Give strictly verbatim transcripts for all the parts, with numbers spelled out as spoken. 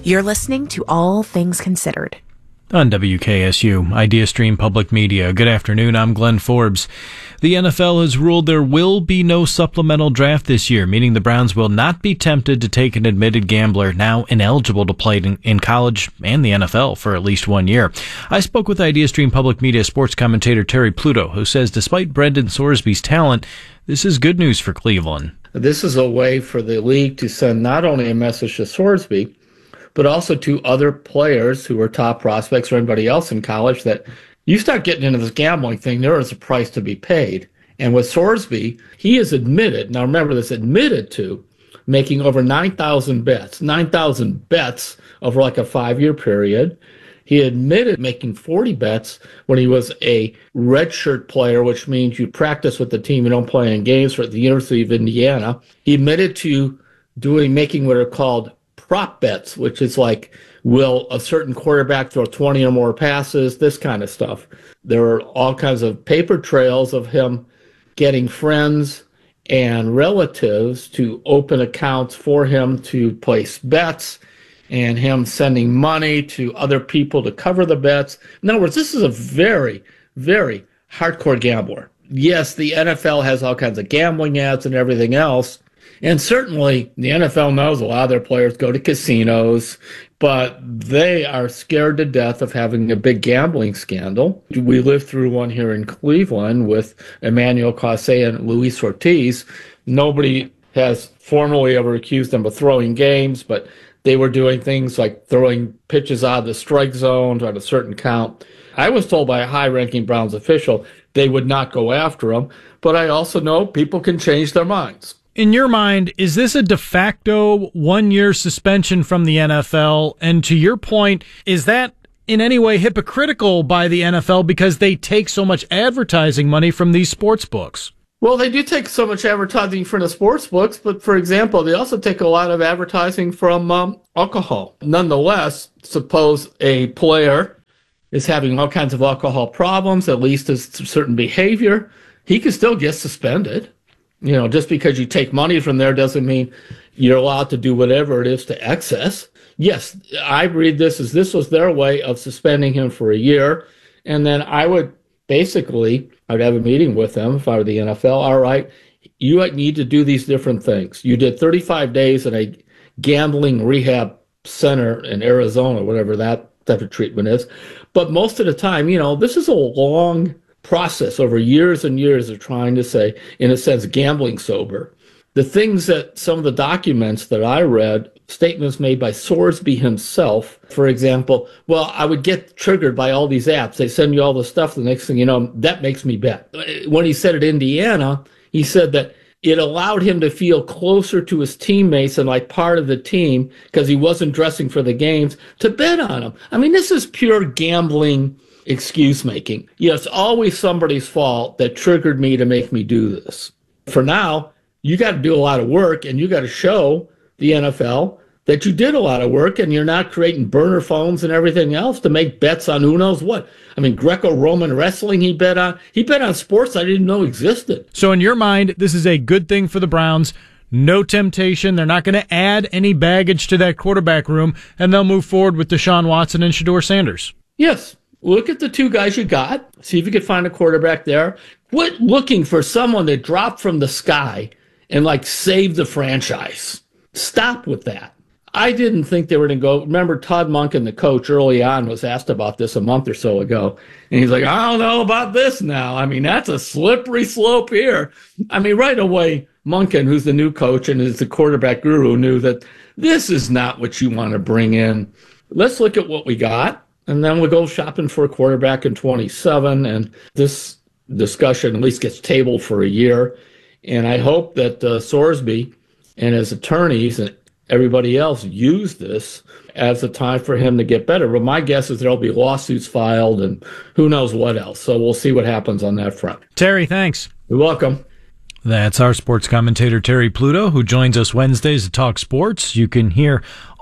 You're listening to All Things Considered on W K S U, Idea Stream Public Media. Good afternoon, I'm Glenn Forbes. The N F L has ruled there will be no supplemental draft this year, meaning the Browns will not be tempted to take an admitted gambler now ineligible to play in, in college and the N F L for at least one year. I spoke with Idea Stream Public Media sports commentator Terry Pluto, who says despite Brendan Sorsby's talent, this is good news for Cleveland. This is a way for the league to send not only a message to Sorsby, but also to other players who are top prospects or anybody else in college that you start getting into this gambling thing, there is a price to be paid. And with Sorsby, he is admitted, now remember this, admitted to making over nine thousand bets, nine thousand bets over like a five-year period. He admitted making forty bets when he was a redshirt player, which means you practice with the team, you don't play in games for the University of Indiana. He admitted to doing, making what are called prop bets, which is like, will a certain quarterback throw twenty or more passes, this kind of stuff. There are all kinds of paper trails of him getting friends and relatives to open accounts for him to place bets and him sending money to other people to cover the bets. In other words, this is a very, very hardcore gambler. Yes, the N F L has all kinds of gambling ads and everything else. And certainly the N F L knows a lot of their players go to casinos, but they are scared to death of having a big gambling scandal. We lived through one here in Cleveland with Emmanuel Cossé and Luis Ortiz. Nobody has formally ever accused them of throwing games, but they were doing things like throwing pitches out of the strike zone at a certain count. I was told by a high-ranking Browns official they would not go after them, but I also know people can change their minds. In your mind, is this a de facto one-year suspension from the N F L? And to your point, is that in any way hypocritical by the N F L because they take so much advertising money from these sports books? Well, they do take so much advertising from the sports books, but for example, they also take a lot of advertising from um, alcohol. Nonetheless, suppose a player is having all kinds of alcohol problems, at least a certain behavior, he could still get suspended. You know, just because you take money from there doesn't mean you're allowed to do whatever it is to excess. Yes, I read this as this was their way of suspending him for a year. And then I would basically, I'd have a meeting with them if I were the N F L. All right, you need to do these different things. You did thirty-five days in a gambling rehab center in Arizona, whatever that type of treatment is. But most of the time, you know, this is a long process over years and years of trying to say, in a sense, gambling sober. The things that some of the documents that I read, statements made by Sorsby himself, for example, well, I would get triggered by all these apps. They send you all the stuff. The next thing you know, that makes me bet. When he said at Indiana, he said that it allowed him to feel closer to his teammates and like part of the team because he wasn't dressing for the games to bet on them. I mean, this is pure gambling excuse making. You know, it's always somebody's fault that triggered me to make me do this. For now, you got to do a lot of work and you got to show the N F L that you did a lot of work and you're not creating burner phones and everything else to make bets on who knows what. I mean, Greco-Roman wrestling he bet on. He bet on sports I didn't know existed. So in your mind, this is a good thing for the Browns. No temptation. They're not going to add any baggage to that quarterback room, and they'll move forward with Deshaun Watson and Shedeur Sanders. Yes. Look at the two guys you got. See if you could find a quarterback there. Quit looking for someone that dropped from the sky and, like, save the franchise. Stop with that. I didn't think they were going to go. Remember, Todd Monken, the coach, early on was asked about this a month or so ago. And he's like, I don't know about this now. I mean, that's a slippery slope here. I mean, right away, Monken, who's the new coach and is the quarterback guru, knew that this is not what you want to bring in. Let's look at what we got. And then we'll go shopping for a quarterback in twenty-seven, and this discussion at least gets tabled for a year. And I hope that uh, Sorsby and his attorneys and everybody else use this as a time for him to get better. But my guess is there'll be lawsuits filed and who knows what else. So we'll see what happens on that front. Terry, thanks. You're welcome. That's our sports commentator, Terry Pluto, who joins us Wednesdays to talk sports. You can hear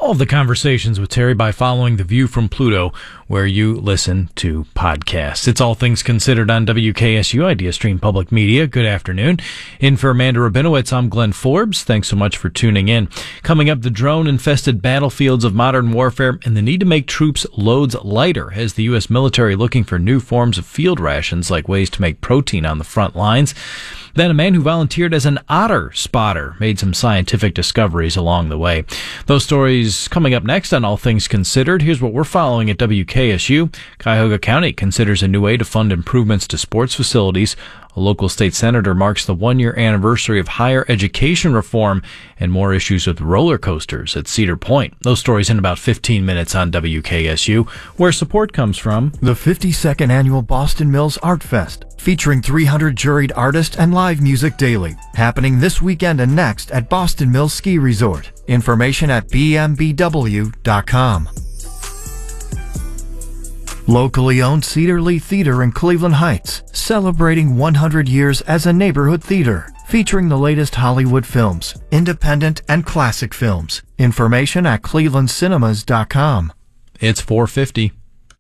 all of the conversations with Terry by following The View from Pluto, where you listen to podcasts. It's All Things Considered on W K S U, IdeaStream Public Media. Good afternoon. In for Amanda Rabinowitz, I'm Glenn Forbes. Thanks so much for tuning in. Coming up, the drone-infested battlefields of modern warfare and the need to make troops' loads lighter as the U S military looking for new forms of field rations like ways to make protein on the front lines. Then a man who volunteered as an otter spotter made some scientific discoveries along the way. Those stories coming up next on All Things Considered. Here's what we're following at W K S U. Cuyahoga County considers a new way to fund improvements to sports facilities. A local state senator marks the one-year anniversary of higher education reform, and more issues with roller coasters at Cedar Point. Those stories in about fifteen minutes on W K S U, where support comes from the fifty-second Annual Boston Mills Art Fest, featuring three hundred juried artists and live music daily, happening this weekend and next at Boston Mills Ski Resort. Information at b m b w dot com. Locally owned Cedar Lee Theater in Cleveland Heights, celebrating one hundred years as a neighborhood theater, featuring the latest Hollywood films, independent and classic films. Information at cleveland cinemas dot com. It's four fifty.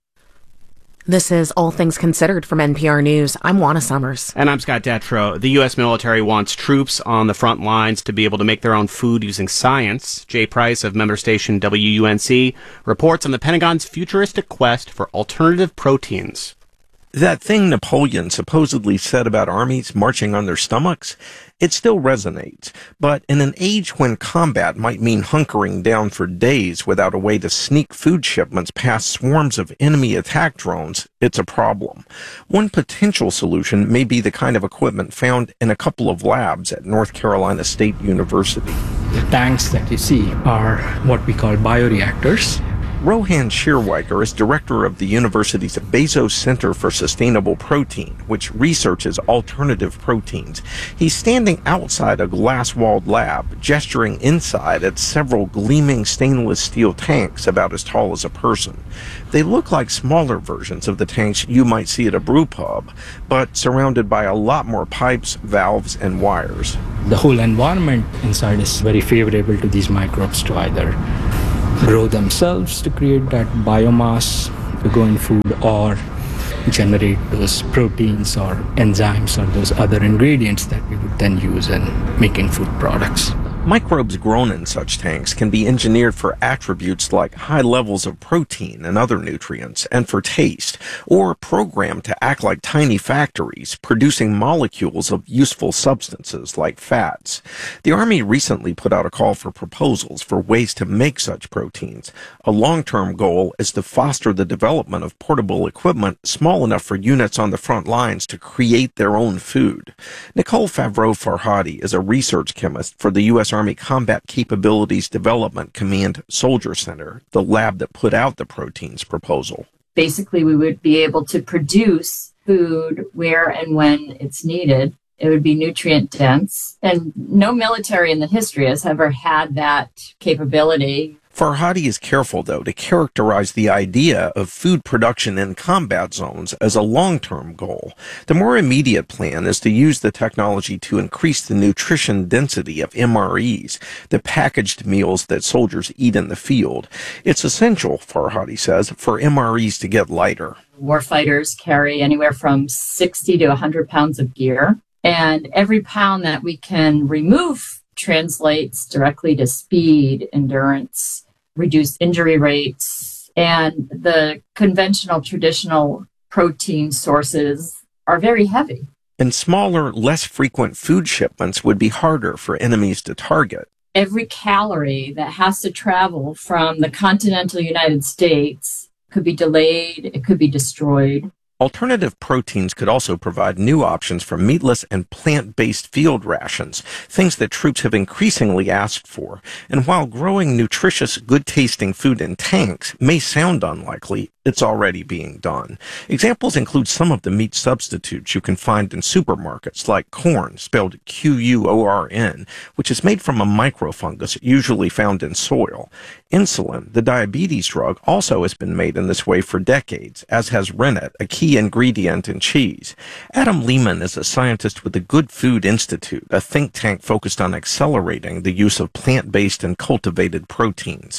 This is All Things Considered from N P R News. I'm Juana Summers. And I'm Scott Detrow. The U S military wants troops on the front lines to be able to make their own food using science. Jay Price of member station W U N C reports on the Pentagon's futuristic quest for alternative proteins. That thing Napoleon supposedly said about armies marching on their stomachs, it still resonates. But in an age when combat might mean hunkering down for days without a way to sneak food shipments past swarms of enemy attack drones, it's a problem. One potential solution may be the kind of equipment found in a couple of labs at North Carolina State University. The tanks that you see are what we call bioreactors. Rohan Shearwiker is director of the university's Bezos Center for Sustainable Protein, which researches alternative proteins. He's standing outside a glass-walled lab, gesturing inside at several gleaming stainless steel tanks about as tall as a person. They look like smaller versions of the tanks you might see at a brew pub, but surrounded by a lot more pipes, valves, and wires. The whole environment inside is very favorable to these microbes to either grow themselves to create that biomass to go in food or generate those proteins or enzymes or those other ingredients that we would then use in making food products. Microbes grown in such tanks can be engineered for attributes like high levels of protein and other nutrients, and for taste, or programmed to act like tiny factories, producing molecules of useful substances like fats. The Army recently put out a call for proposals for ways to make such proteins. A long-term goal is to foster the development of portable equipment small enough for units on the front lines to create their own food. Nicole Favreau-Farhadi is a research chemist for the U S Army Combat Capabilities Development Command Soldier Center, the lab that put out the proteins proposal. Basically, we would be able to produce food where and when it's needed. It would be nutrient dense, and no military in the history has ever had that capability. Farhadi is careful, though, to characterize the idea of food production in combat zones as a long-term goal. The more immediate plan is to use the technology to increase the nutrition density of M R Es, the packaged meals that soldiers eat in the field. It's essential, Farhadi says, for M R Es to get lighter. Warfighters carry anywhere from sixty to one hundred pounds of gear, and every pound that we can remove translates directly to speed, endurance, reduced injury rates, and the conventional, traditional protein sources are very heavy. And smaller, less frequent food shipments would be harder for enemies to target. Every calorie that has to travel from the continental United States could be delayed, it could be destroyed. Alternative proteins could also provide new options for meatless and plant-based field rations, things that troops have increasingly asked for. And while growing nutritious, good-tasting food in tanks may sound unlikely, it's already being done. Examples include some of the meat substitutes you can find in supermarkets, like corn, spelled Q U O R N, which is made from a microfungus usually found in soil. Insulin, the diabetes drug, also has been made in this way for decades, as has rennet, a key ingredient in cheese. Adam Lehman is a scientist with the Good Food Institute, a think tank focused on accelerating the use of plant-based and cultivated proteins.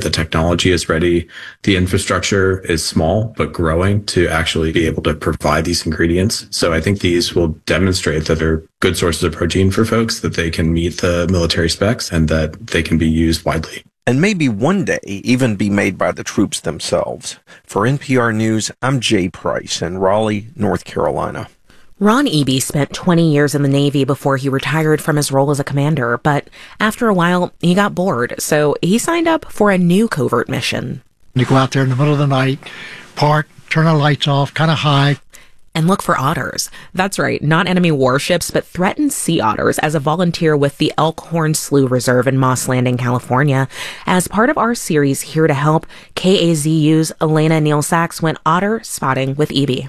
The technology is ready. The infrastructure is small, but growing to actually be able to provide these ingredients. So I think these will demonstrate that they're good sources of protein for folks, that they can meet the military specs, and that they can be used widely. And maybe one day even be made by the troops themselves. For N P R News, I'm Jay Price in Raleigh, North Carolina. Ron Eby spent twenty years in the Navy before he retired from his role as a commander, but after a while, he got bored, so he signed up for a new covert mission. You go out there in the middle of the night, park, turn the lights off, kind of high, and look for otters. That's right, not enemy warships, but threatened sea otters as a volunteer with the Elkhorn Slough Reserve in Moss Landing, California. As part of our series Here to Help, K A Z U's Elena Neal Sachs went otter spotting with Eby.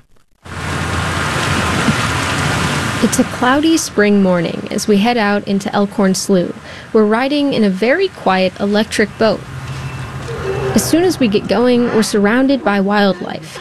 It's a cloudy spring morning as we head out into Elkhorn Slough. We're riding in a very quiet electric boat. As soon as we get going, we're surrounded by wildlife.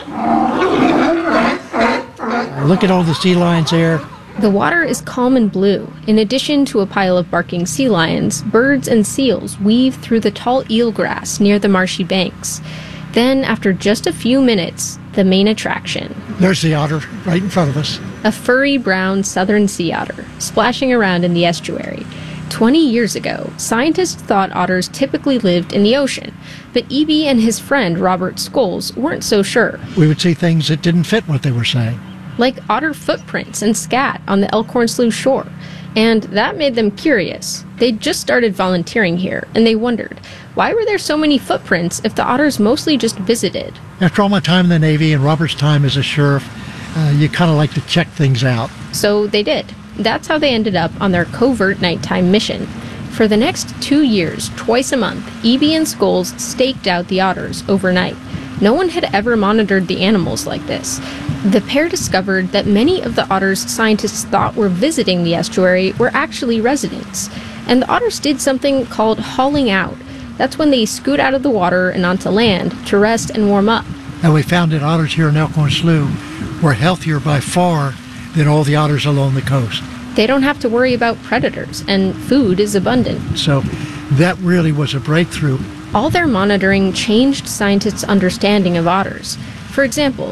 Look at all the sea lions there. The water is calm and blue. In addition to a pile of barking sea lions, birds and seals weave through the tall eelgrass near the marshy banks. Then, after just a few minutes, the main attraction. There's the otter right in front of us. A furry brown southern sea otter, splashing around in the estuary. Twenty years ago, scientists thought otters typically lived in the ocean, but Eby and his friend Robert Scholes weren't so sure. We would see things that didn't fit what they were saying. Like otter footprints and scat on the Elkhorn Slough shore. And that made them curious. They'd just started volunteering here, and they wondered, why were there so many footprints if the otters mostly just visited? After all my time in the Navy and Robert's time as a sheriff, uh, you kind of like to check things out. So they did. That's how they ended up on their covert nighttime mission. For the next two years, twice a month, Eby and Scholes staked out the otters overnight. No one had ever monitored the animals like this. The pair discovered that many of the otters scientists thought were visiting the estuary were actually residents. And the otters did something called hauling out. That's when they scoot out of the water and onto land to rest and warm up. And we found that otters here in Elkhorn Slough were healthier by far than all the otters along the coast. They don't have to worry about predators, and food is abundant. So that really was a breakthrough. All their monitoring changed scientists' understanding of otters. For example,